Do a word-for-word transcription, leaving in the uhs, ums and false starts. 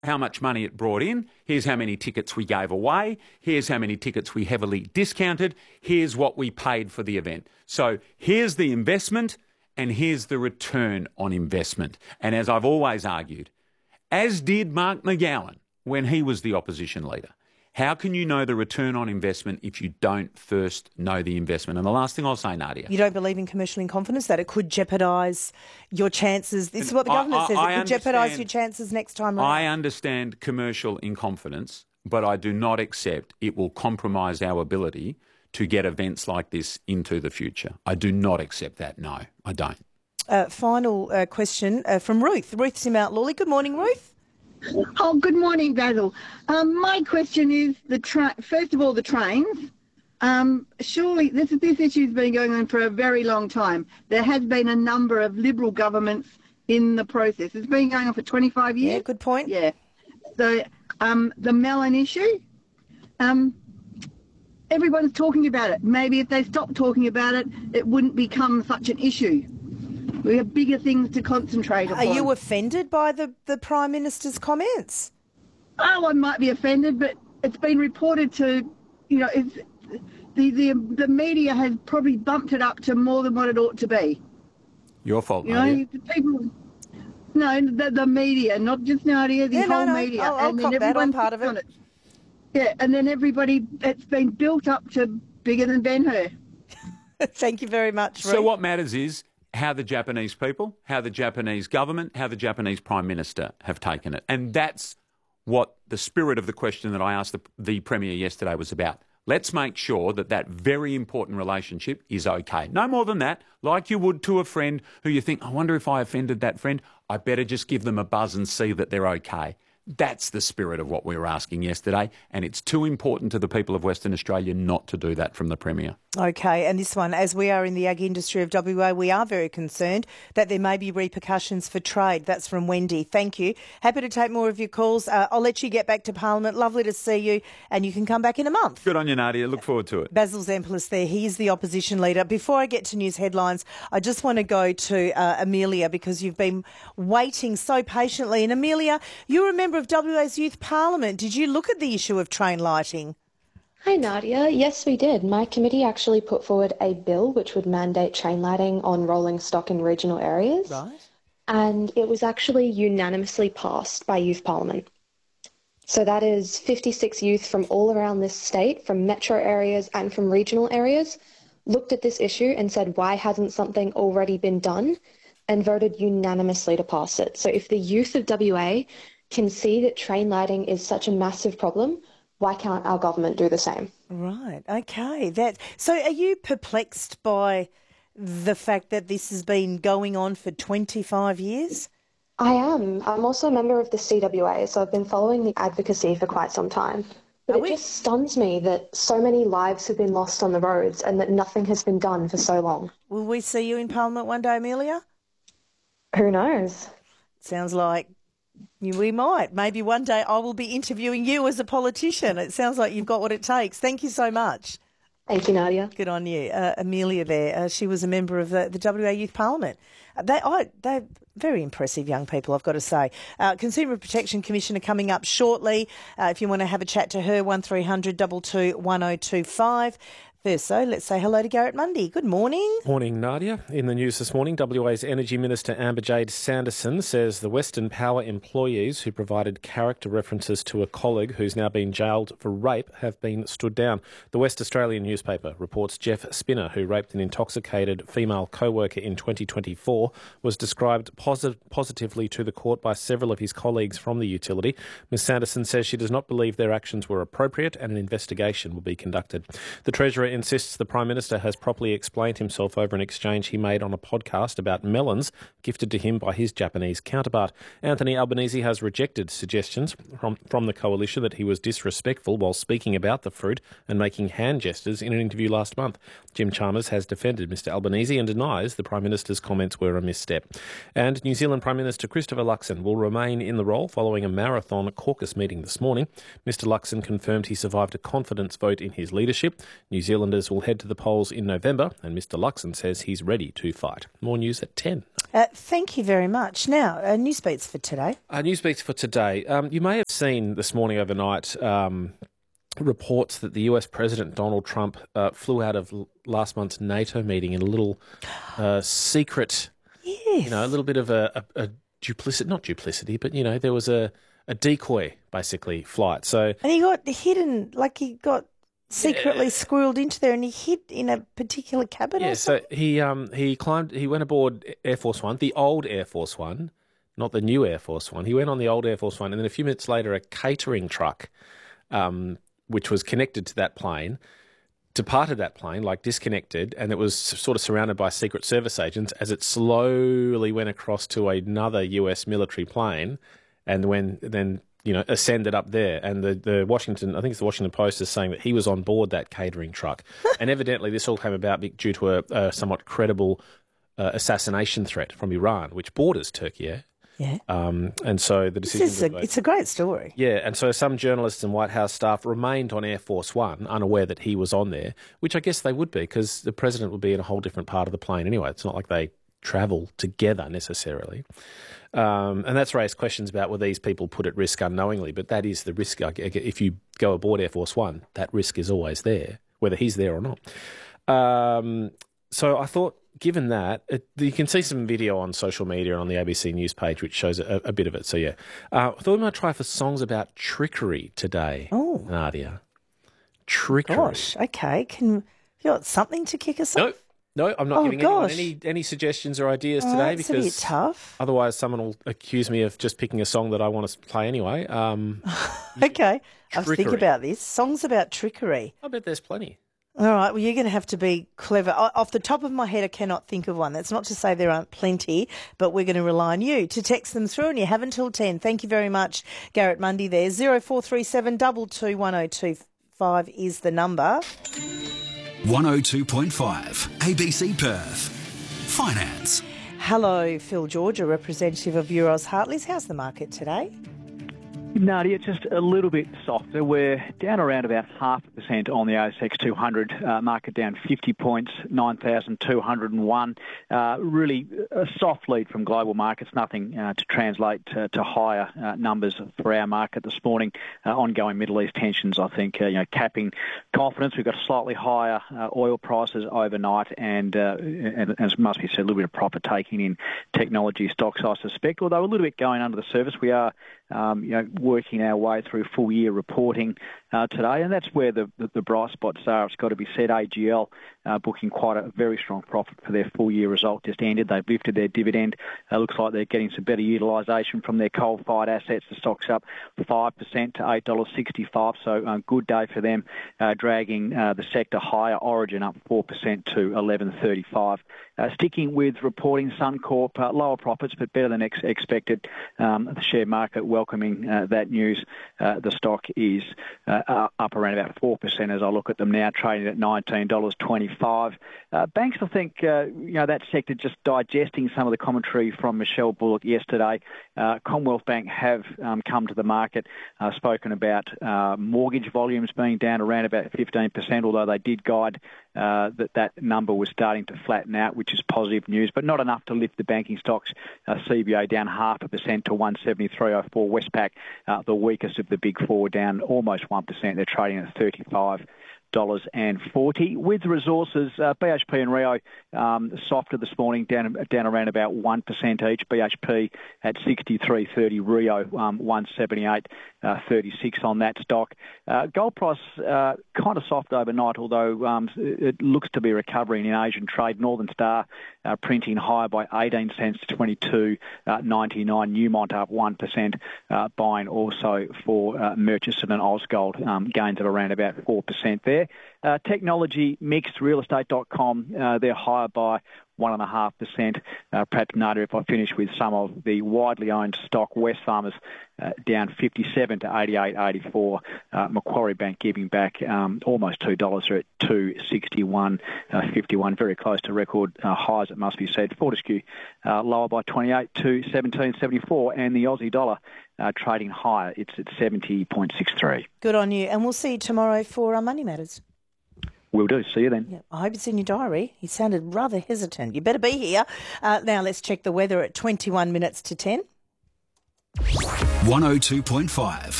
how much money it brought in. Here's how many tickets we gave away. Here's how many tickets we heavily discounted. Here's what we paid for the event. So here's the investment and here's the return on investment. And as I've always argued, as did Mark McGowan when he was the opposition leader, how can you know the return on investment if you don't first know the investment? And the last thing I'll say, Nadia. You don't believe in commercial in confidence, that it could jeopardise your chances? This is what the government I, I, says. I it could jeopardise your chances next time around. I understand commercial in confidence, but I do not accept it will compromise our ability to get events like this into the future. I do not accept that. No, I don't. Uh, final uh, question uh, from Ruth. Ruth's in Mount Lawley. Good morning, Ruth. Oh, good morning, Basil. Um, my question is, the tra- first of all, the trains. Um, surely this, this issue has been going on for a very long time. There has been a number of Liberal governments in the process. It's been going on for twenty-five years. Yeah, good point. Yeah. So um, the Melon issue, um, everyone's talking about it. Maybe if they stopped talking about it, it wouldn't become such an issue. We have bigger things to concentrate upon. Are you offended by the, the Prime Minister's comments? Oh, I might be offended, but it's been reported to, you know, it's, the, the the media has probably bumped it up to more than what it ought to be. Your fault, you Nadia. know, people. No, the, the media, not just Nadia, the yeah, whole no, no. media. I'll, I'll and cop then that. I'm everyone part of it. on it. Yeah, and then everybody, it's been built up to bigger than Ben-Hur. Thank you very much, Ruth. So what matters is how the Japanese people, how the Japanese government, how the Japanese Prime Minister have taken it. And that's what the spirit of the question that I asked the, the Premier yesterday was about. Let's make sure that that very important relationship is okay. No more than that, like you would to a friend who you think, I wonder if I offended that friend. I better just give them a buzz and see that they're okay. That's the spirit of what we were asking yesterday, and it's too important to the people of Western Australia not to do that from the Premier. Okay, and this one, as we are in the ag industry of W A, we are very concerned that there may be repercussions for trade. That's from Wendy. Thank you. Happy to take more of your calls. Uh, I'll let you get back to Parliament. Lovely to see you, and you can come back in a month. Good on you, Nadia. Look forward to it. Basil Zempilas there. He is the opposition leader. Before I get to news headlines, I just want to go to uh, Amelia, because you've been waiting so patiently. And Amelia, you're a member of W A's Youth Parliament. Did you look at the issue of train lighting? Hi, Nadia. Yes, we did. My committee actually put forward a bill which would mandate train lighting on rolling stock in regional areas. Right. And it was actually unanimously passed by Youth Parliament. So that is fifty-six youth from all around this state, from metro areas and from regional areas, looked at this issue and said, why hasn't something already been done? And voted unanimously to pass it. So if the youth of W A can see that train lighting is such a massive problem, why can't our government do the same? Right, okay. That. So are you perplexed by the fact that this has been going on for twenty-five years? I am. I'm also a member of the C W A, so I've been following the advocacy for quite some time. But Are it we? just stuns me that so many lives have been lost on the roads and that nothing has been done for so long. Will we see you in Parliament one day, Amelia? Who knows? Sounds like we might. Maybe one day I will be interviewing you as a politician. It sounds like you've got what it takes. Thank you so much. Thank you, Nadia. Good on you. Uh, Amelia there, uh, she was a member of the, the W A Youth Parliament. Uh, they, I, they're very impressive young people, I've got to say. Uh, Consumer Protection Commissioner coming up shortly. Uh, if you want to have a chat to her, one three hundred two two one oh two five. First, so let's say hello to Garrett Mundy. Good morning. Morning, Nadia. In the news this morning, W A's Energy Minister Amber Jade Sanderson says the Western Power employees who provided character references to a colleague who's now been jailed for rape have been stood down. The West Australian newspaper reports Jeff Spinner, who raped an intoxicated female co-worker in twenty twenty-four, was described posit- positively to the court by several of his colleagues from the utility. Miz Sanderson says she does not believe their actions were appropriate and an investigation will be conducted. The Treasurer insists the Prime Minister has properly explained himself over an exchange he made on a podcast about melons gifted to him by his Japanese counterpart. Anthony Albanese has rejected suggestions from, from the coalition that he was disrespectful while speaking about the fruit and making hand gestures in an interview last month. Jim Chalmers has defended Mr Albanese and denies the Prime Minister's comments were a misstep. And New Zealand Prime Minister Christopher Luxon will remain in the role following a marathon caucus meeting this morning. Mr Luxon confirmed he survived a confidence vote in his leadership. New Zealand Zealanders will head to the polls in November, and Mister Luxon says he's ready to fight. More news at ten. Uh, thank you very much. Now, uh, news beats for today. Uh, news beats for today. Um, you may have seen this morning overnight um, reports that the U S President Donald Trump uh, flew out of l- last month's NATO meeting in a little uh, secret, Yes. you know, a little bit of a, a, a duplicity, not duplicity, but, you know, there was a, a decoy, basically, flight. So, And he got hidden, like he got secretly squirreled into there and he hid in a particular cabin yeah, or so something? he um he climbed, he went aboard Air Force One, the old Air Force One, not the new Air Force One. He went on the old Air Force One, and then a few minutes later, a catering truck, um, which was connected to that plane, departed that plane, like disconnected, and it was sort of surrounded by Secret Service agents as it slowly went across to another U S military plane, and when then you know ascended up there. And the, the Washington, I think it's the Washington Post, is saying that he was on board that catering truck, and evidently this all came about due to a, a somewhat credible uh, assassination threat from Iran, which borders Turkey. Yeah. Yeah. Um, and so the This decision is was a, made. it's a great story. Yeah, and so some journalists and White House staff remained on Air Force One, unaware that he was on there, which I guess they would be because the president would be in a whole different part of the plane anyway. It's not like they travel together necessarily. Um, and that's raised questions about were these people put at risk unknowingly, but that is the risk. If you go aboard Air Force One, that risk is always there, whether he's there or not. Um, so I thought, given that, it, you can see some video on social media and on the A B C News page, which shows a, a bit of it. So, yeah. Uh, I thought we might try for songs about trickery today, Oh. Nadia. Trickery. Gosh, okay. Can you got something to kick us off? No, no, I'm not Oh, giving anyone gosh. any, any suggestions or ideas Oh, today that's a because bit tough. otherwise someone will accuse me of just picking a song that I want to play anyway. Um, Okay, I'll think Trickery. about this. Songs about trickery. I bet there's plenty. All right, well, you're going to have to be clever. O- Off the top of my head, I cannot think of one. That's not to say there aren't plenty, but we're going to rely on you to text them through, and you have until ten. Thank you very much, Garrett Mundy there. zero four three seven two two one zero two five is the number. one oh two point five A B C Perth. Finance. Hello, Phil George, a representative of Euros Hartleys. How's the market today? Nadia, just a little bit softer. We're down around about half a percent on the A S X two hundred, uh, market down fifty points, nine thousand two hundred one. Uh, really a soft lead from global markets, nothing uh, to translate to, to higher uh, numbers for our market this morning. Uh, ongoing Middle East tensions, I think, uh, you know, capping confidence. We've got slightly higher uh, oil prices overnight, and, uh, and as must be said, a little bit of profit taking in technology stocks, I suspect. Although a little bit going under the surface, we are Um, you know, working our way through full year reporting uh, today, and that's where the, the, the bright spots are. It's got to be said. A G L uh, booking quite a very strong profit for their full year result just ended. They've lifted their dividend. It uh, looks like they're getting some better utilisation from their coal-fired assets. The stock's up five percent to eight dollars sixty-five, so a uh, good day for them, uh, dragging uh, the sector higher. Origin up four percent to eleven thirty-five. Uh, sticking with reporting, Suncorp, uh, lower profits but better than ex- expected. Um, the share market welcoming uh, that news. Uh, the stock is uh, up around about four percent as I look at them now, trading at nineteen dollars twenty-five. Uh, banks, I think, uh, you know, that sector just digesting some of the commentary from Michelle Bullock yesterday. Uh, Commonwealth Bank have um, come to the market, uh, spoken about uh, mortgage volumes being down around about fifteen percent, although they did guide uh, that that number was starting to flatten out, which is positive news, but not enough to lift the banking stocks. Uh, C B A down half a percent to one seventy-three oh four. Westpac, uh, the weakest of the big four, down almost one percent. They're trading at thirty-five dollars forty. With resources, uh, B H P and Rio um, softer this morning, down down around about one percent each. B H P at sixty-three thirty, Rio um, one seventy-eight thirty-six on that stock. Uh, gold price uh, kind of soft overnight, although um, it looks to be recovering in Asian trade. Northern Star uh, printing higher by eighteen cents to twenty-two ninety-nine. Newmont up one percent, uh, buying also for uh, Murchison and Ausgold, um, gains of around about four percent there. Uh, technology mixed, real estate dot com, uh, they're higher by one point five percent. Uh, perhaps, Nadia, if I finish with some of the widely owned stock, Wesfarmers uh, down fifty-seven to eighty-eight eighty-four. Uh, Macquarie Bank giving back um, almost two dollars at two sixty-one fifty-one, very close to record uh, highs, it must be said. Fortescue uh, lower by twenty-eight to seventeen seventy-four, and the Aussie dollar uh, trading higher. It's at seventy point six three. Good on you. And we'll see you tomorrow for our Money Matters. Will do. See you then. Yeah, I hope it's in your diary. He sounded rather hesitant. You better be here. Uh, now let's check the weather at twenty-one minutes to ten. one oh two point five